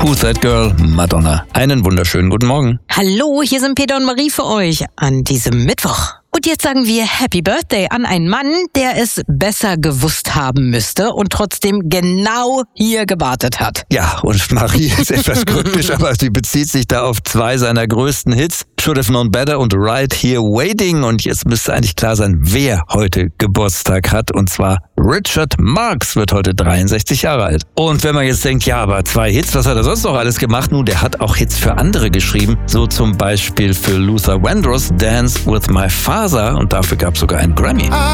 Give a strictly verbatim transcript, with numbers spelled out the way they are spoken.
Who's That Girl? Madonna. Einen wunderschönen guten Morgen. Hallo, hier sind Peter und Marie für euch an diesem Mittwoch. Und jetzt sagen wir Happy Birthday an einen Mann, der es besser gewusst haben müsste und trotzdem genau hier gewartet hat. Ja, und Marie ist etwas kryptisch, aber sie bezieht sich da auf zwei seiner größten Hits, Should Have Known Better und Right Here Waiting. Und jetzt müsste eigentlich klar sein, wer heute Geburtstag hat. Und zwar Richard Marx wird heute dreiundsechzig Jahre alt. Und wenn man jetzt denkt, ja, aber zwei Hits, was hat er sonst noch alles gemacht? Nun, der hat auch Hits für andere geschrieben. So zum Beispiel für Luther Vandross, Dance With My Father. Und dafür gab es sogar einen Grammy.